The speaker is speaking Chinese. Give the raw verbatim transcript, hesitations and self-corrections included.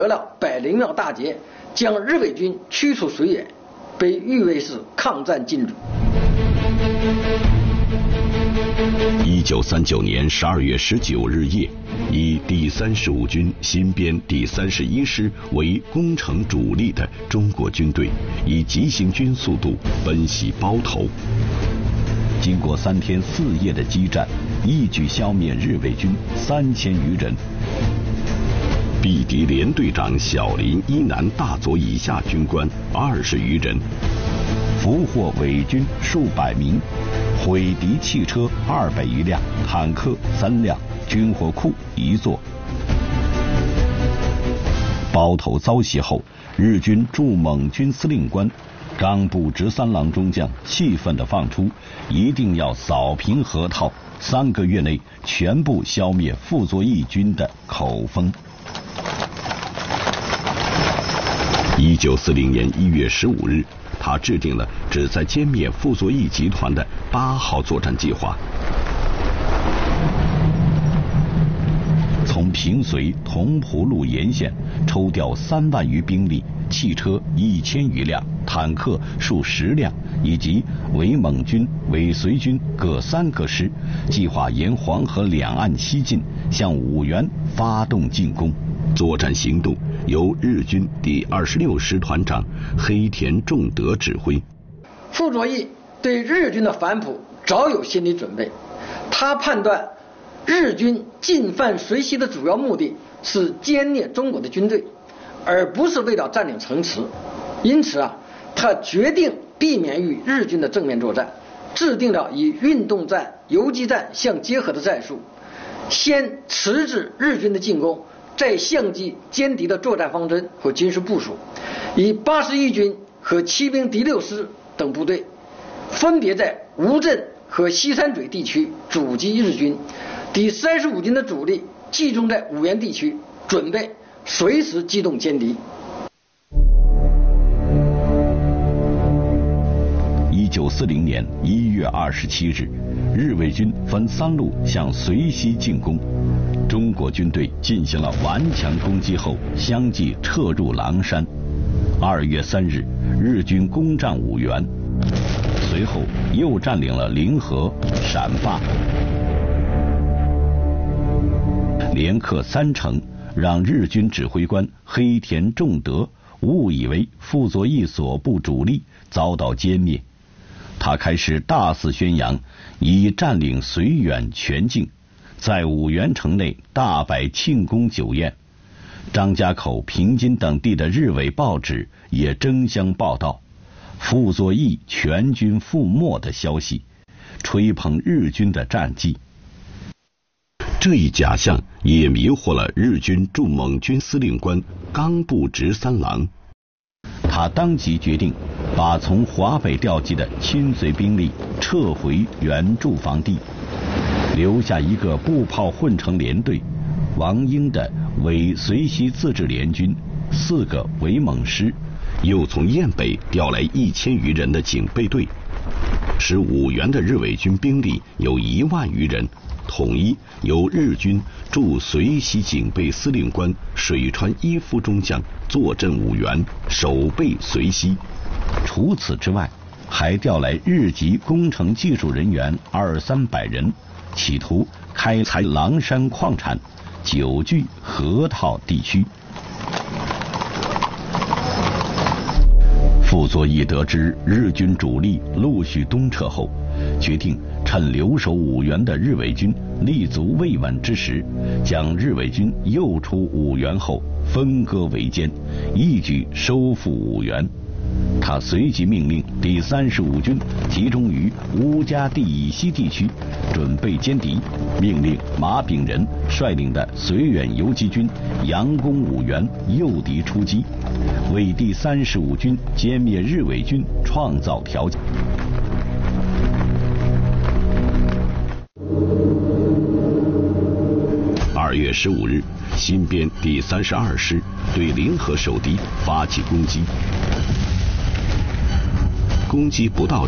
得了百灵庙大捷，将日伪军驱除绥远，被誉为是抗战金主。 一九三九年十二月十九日夜，以第三十五军新编第三十一师为攻城主力的中国军队，以急行军速度奔袭包头。经过三天四夜的激战，一举消灭日伪军三千余人。毙敌连队长小林一男大佐以下军官二十余人，俘获伪军数百名，毁敌汽车二百余辆，坦克三辆，军火库一座。包头遭袭后，日军驻蒙军司令官冈部直三郎中将气愤地放出，一定要扫平河套，三个月内全部消灭傅作义军的口风。一九四零年一月十五日，他制定了旨在歼灭傅作义集团的八号作战计划。从平绥同蒲路沿线抽调三万余兵力，汽车一千余辆，坦克数十辆，以及伪蒙军、伪绥军各三个师，计划沿黄河两岸西进，向五原发动进攻。作战行动由日军第二十六师团长黑田重德指挥。 傅作义对日军的反扑早有心理准备，他判断日军进犯绥西的主要目的是歼灭中国的军队，而不是为了占领城池。因此啊，他决定避免与日军的正面作战，制定了以运动战、游击战相结合的战术，先迟滞日军的进攻，再相继歼敌的作战方针和军事部署，以八十一军和骑兵第六师等部队分别在吴镇和西山嘴地区阻击日军，第三十五军的主力集中在五原地区，准备随时机动歼敌。 一九四零年一月二十七日，日伪军分三路向绥西进攻。中国军队进行了顽强攻击后，相继撤入狼山。二月三日，日军攻占五原，随后又占领了临河、陕坝，连克三城，让日军指挥官黑田重德误以为傅作义所部主力遭到歼灭。他开始大肆宣扬以占领绥远全境，在五原城内大摆庆功酒宴。张家口、平津等地的日伪报纸也争相报道傅作义全军覆没的消息，吹捧日军的战绩。这一假象也迷惑了日军驻蒙军司令官冈部直三郎，他当即决定把从华北调集的亲绥兵力撤回原驻防地，留下一个步炮混成连队，王英的伪绥西自治联军，四个伪蒙师，又从雁北调来一千余人的警备队，使五原的日伪军兵力有一万余人，统一由日军驻绥西警备司令官水川一夫中将坐镇五原，守备绥西。除此之外，还调来日籍工程技术人员二三百人，企图开采狼山矿产，久居河套地区。傅作义得知日军主力陆续东撤后，决定趁留守五原的日伪军立足未稳之时，将日伪军诱出五原后分割围歼，一举收复五原。他随即命令第三十五军集中于乌家地以西地区，准备歼敌，命令马炳仁率领的绥远游击军佯攻五原，诱敌出击，为第三十五军歼灭日伪军创造条件。二月十五日，新编第三十二师对临河守敌发起攻击。攻击不到